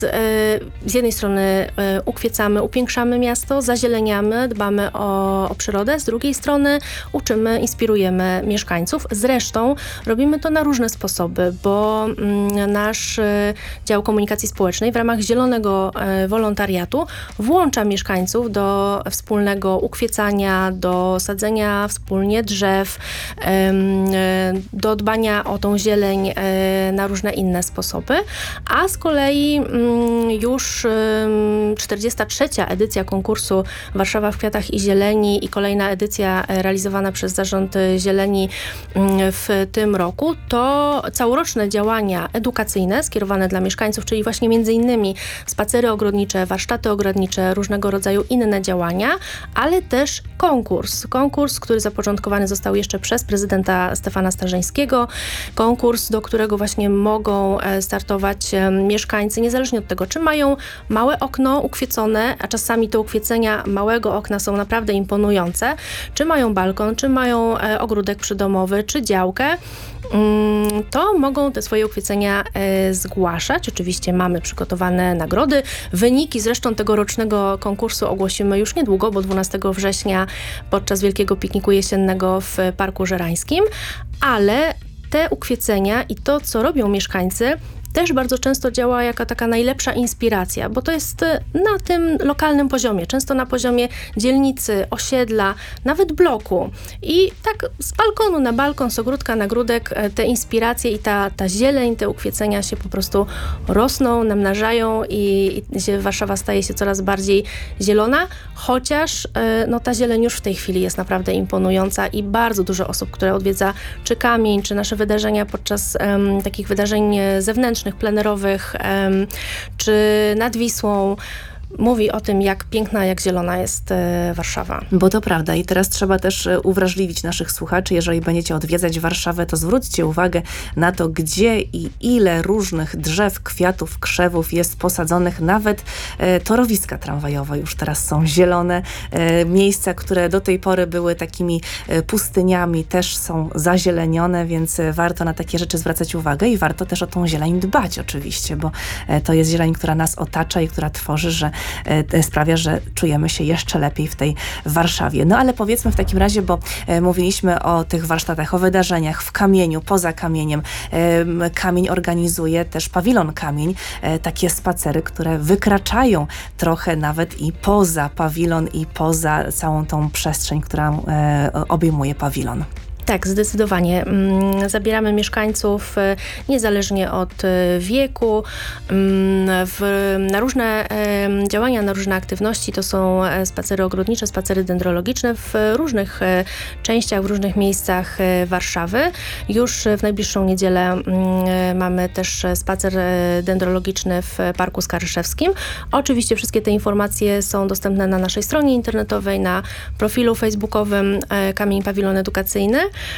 z jednej strony ukwiecamy, upiększamy miasto, zazieleniamy, dbamy o przyrodę, z drugiej strony uczymy, inspirujemy mieszkańców. Zresztą robimy to na różne sposoby, bo nasz dział komunikacji społecznej w ramach zielonego wolontariatu włącza mieszkańców do wspólnego ukwiecania, do sadzenia wspólnie drzew, do dbania o tą zieleń na różne inne sposoby, a z kolei już 43. edycja konkursu Warszawa w kwiatach i zieleni i kolejna edycja realizowana przez Zarząd Zieleni w tym roku to całoroczne działania edukacyjne skierowane dla mieszkańców, czyli właśnie między innymi spacery ogrodnicze, warsztaty ogrodnicze, różnego rodzaju inne działania, ale też konkurs, który zapoczątkowany został jeszcze przez prezydenta Stefana Starzyńskiego. Konkurs, do którego właśnie mogą startować mieszkańcy, niezależnie od tego, czy mają małe okno ukwiecone, a czasami te ukwiecenia małego okna są naprawdę imponujące, czy mają balkon, czy mają ogródek przydomowy, czy działkę, to mogą te swoje ukwiecenia zgłaszać. Oczywiście mamy przygotowane nagrody. Wyniki zresztą tegorocznego konkursu ogłosimy już niedługo, bo 12 września podczas wielkiego pikniku jesiennego w Parku Żerańskim, ale te ukwiecenia i to, co robią mieszkańcy, też bardzo często działa jako taka najlepsza inspiracja, bo to jest na tym lokalnym poziomie, często na poziomie dzielnicy, osiedla, nawet bloku. I tak z balkonu na balkon, z ogródka na ogródek te inspiracje i ta zieleń, te ukwiecenia się po prostu rosną, namnażają i Warszawa staje się coraz bardziej zielona, chociaż ta zieleń już w tej chwili jest naprawdę imponująca i bardzo dużo osób, które odwiedza czy Kamień, czy nasze wydarzenia podczas takich wydarzeń zewnętrznych, plenerowych, czy nad Wisłą, mówi o tym, jak piękna, jak zielona jest Warszawa. Bo to prawda i teraz trzeba też uwrażliwić naszych słuchaczy. Jeżeli będziecie odwiedzać Warszawę, to zwróćcie uwagę na to, gdzie i ile różnych drzew, kwiatów, krzewów jest posadzonych. Nawet torowiska tramwajowe już teraz są zielone. Miejsca, które do tej pory były takimi pustyniami, też są zazielenione, więc warto na takie rzeczy zwracać uwagę i warto też o tą zieleń dbać oczywiście, bo to jest zieleń, która nas otacza i która tworzy, że sprawia, że czujemy się jeszcze lepiej w tej Warszawie. No ale powiedzmy w takim razie, bo mówiliśmy o tych warsztatach, o wydarzeniach w Kamieniu, poza Kamieniem. Kamień organizuje też pawilon Kamień, takie spacery, które wykraczają trochę nawet i poza pawilon i poza całą tą przestrzeń, która obejmuje pawilon. Tak, zdecydowanie. Zabieramy mieszkańców niezależnie od wieku na różne działania, na różne aktywności. To są spacery ogrodnicze, spacery dendrologiczne w różnych częściach, w różnych miejscach Warszawy. Już w najbliższą niedzielę mamy też spacer dendrologiczny w Parku Skaryszewskim. Oczywiście wszystkie te informacje są dostępne na naszej stronie internetowej, na profilu facebookowym Kamień Pawilon Edukacyjny.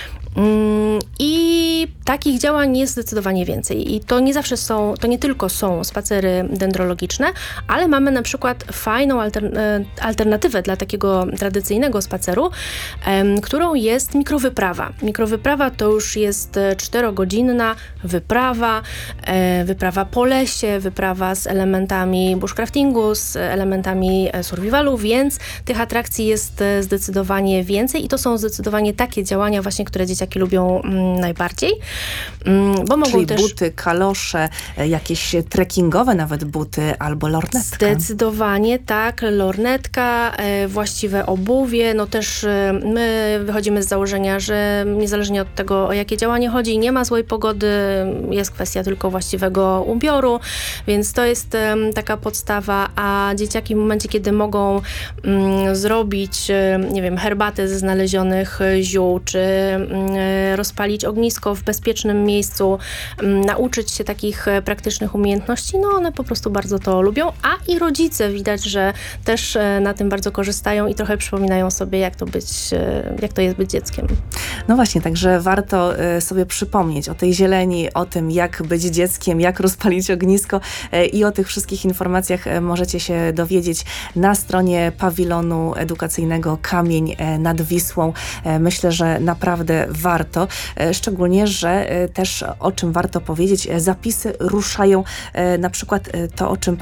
I takich działań jest zdecydowanie więcej. I to nie zawsze to nie tylko są spacery dendrologiczne, ale mamy na przykład fajną alternatywę dla takiego tradycyjnego spaceru, którą jest mikrowyprawa. Mikrowyprawa to już jest 4-godzinna wyprawa po lesie, wyprawa z elementami bushcraftingu, z elementami survivalu, więc tych atrakcji jest zdecydowanie więcej i to są zdecydowanie takie działania właśnie, które dzieciaki lubią najbardziej. Bo mogą czyli też buty, kalosze, jakieś trekkingowe nawet buty albo lornetka. Zdecydowanie tak, lornetka, właściwe obuwie. No też my wychodzimy z założenia, że niezależnie od tego, o jakie działanie chodzi, nie ma złej pogody, jest kwestia tylko właściwego ubioru, więc to jest taka podstawa, a dzieciaki w momencie, kiedy mogą zrobić, nie wiem, herbatę ze znalezionych ziół, czy rozpalić ognisko w bezpiecznym miejscu, nauczyć się takich praktycznych umiejętności, no one po prostu bardzo to lubią, a i rodzice widać, że też na tym bardzo korzystają i trochę przypominają sobie, jak to jest być dzieckiem. No właśnie, także warto sobie przypomnieć o tej zieleni, o tym, jak być dzieckiem, jak rozpalić ognisko i o tych wszystkich informacjach możecie się dowiedzieć na stronie pawilonu edukacyjnego Kamień nad Wisłą. Myślę, że naprawdę warto, szczególnie, że też o czym warto powiedzieć, zapisy ruszają na przykład to, o czym